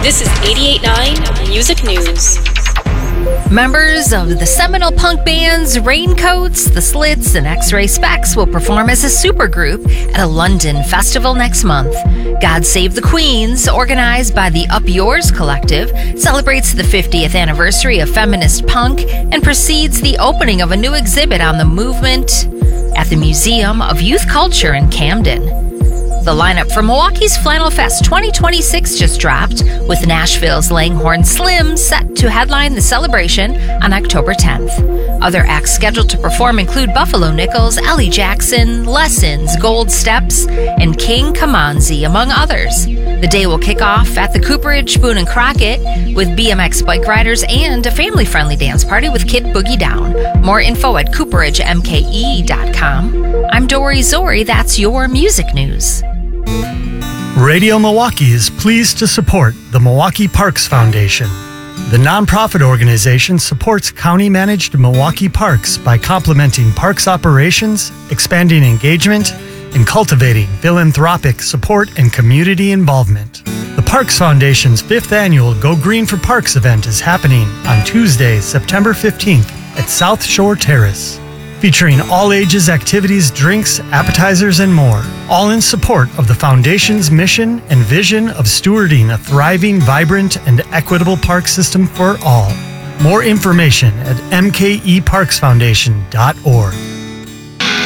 This is 88.9 Music News. Members of the seminal punk bands Raincoats, The Slits, and X-Ray Specs will perform as a supergroup at a London festival next month. God Save the Queens, organized by the Up Yours Collective, celebrates the 50th anniversary of feminist punk and precedes the opening of a new exhibit on the movement at the Museum of Youth Culture in Camden. The lineup for Milwaukee's Flannel Fest 2026 just dropped, with Nashville's Langhorne Slim set to headline the celebration on October 10th. Other acts scheduled to perform include Buffalo Nichols, Ellie Jackson, Lessons, Gold Steps, and King Kamanzi, among others. The day will kick off at the Cooperage Boone and Crockett with BMX bike riders and a family-friendly dance party with Kid Boogie Down. More info at cooperagemke.com. I'm Dory Zori. That's your music news. Radio Milwaukee is pleased to support the Milwaukee Parks Foundation. The nonprofit organization supports county-managed Milwaukee parks by complementing parks operations, expanding engagement, and cultivating philanthropic support and community involvement. The Parks Foundation's 5th annual Go Green for Parks event is happening on Tuesday, September 15th at South Shore Terrace, featuring all ages activities, drinks, appetizers, and more, all in support of the Foundation's mission and vision of stewarding a thriving, vibrant, and equitable park system for all. More information at mkeparksfoundation.org.